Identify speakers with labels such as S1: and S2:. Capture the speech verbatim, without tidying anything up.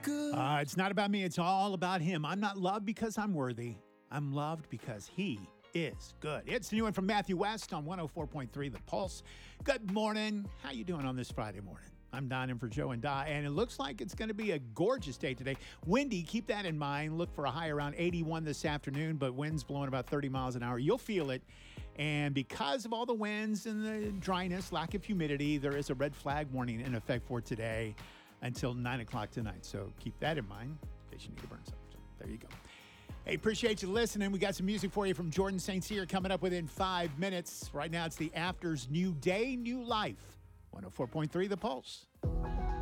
S1: Uh, it's not about me. It's all about him. I'm not loved because I'm worthy. I'm loved because he is good. It's the new one from Matthew West on one oh four point three The Pulse. Good morning. How you doing on this Friday morning? I'm Don in for Joe and Di, and it looks like it's going to be a gorgeous day today. Windy, keep that in mind. Look for a high around eighty-one this afternoon, but winds blowing about thirty miles an hour. You'll feel it. And because of all the winds and the dryness, lack of humidity, there is a red flag warning in effect for today until nine o'clock tonight. So keep that in mind in case you need to burn something. So there you go. Hey, appreciate you listening. We got some music for you from Jordan Saint Cyr coming up within five minutes. Right now, it's the Afters New Day, New Life. one oh four point three The Pulse.